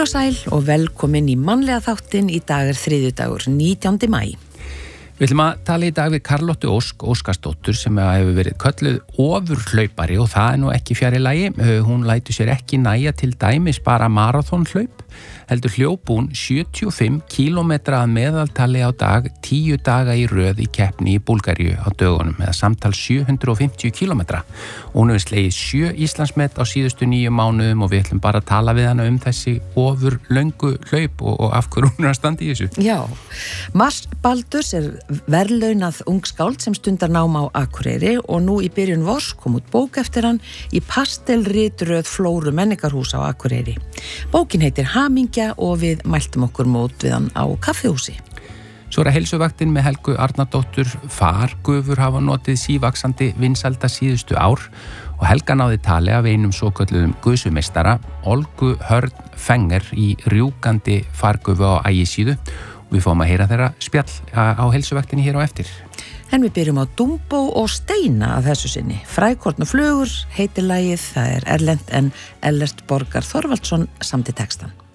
Heil og sæl og velkomin í mannlega þáttinn. Í dag þriðjudagur, 19. maí. Við ætlum að tala í dag við Karlottu Ósk Óskarsdóttur sem hefur verið kölluð ofurhlaupari og það nú ekki fjarri lagi. Hún lætur sér ekki nægja til dæmis bara maraþonhlaup, heldur hljóp hún 75 kílómetra að meðaltali á dag, 10 daga í röð í keppni í Búlgaríu á dögunum, eða samtal 750 kílómetra. Hún hefur slegið 7 Íslandsmet á síðustu 9 mánuðum og við ætlum bara að tala við hana þessi ofurlöngu hlaup og af hverju hún að standa í þessu. Já, Mars Baldurs verðlaunað ungskáld sem stundar nám á Akureyri og nú í byrjun vors kom út bók eftir hann í pastelritröð Flóru menningarhús á Akureyri. Bókin heitir Hamingja og við mæltum okkur mót við hann á kaffihúsi. Svo heilsuvaktin með Helgu Arnardóttur. Fargufur hafa notið sívaxandi vinsælda síðustu ár og Helga náði tali af einum svokölluðum gusumeistara, Olgu Hörn Fenger í rjúkandi fargufu á Ægisíðu og við fáum að heyra þeirra spjall á heilsuvaktinni hér á eftir. En við byrjum á Dumbo og Steina að þessu sinni. Frækorn og flugur heitir lagið, það erlent en Ellert Borgar Þorvaldsson samdi textan.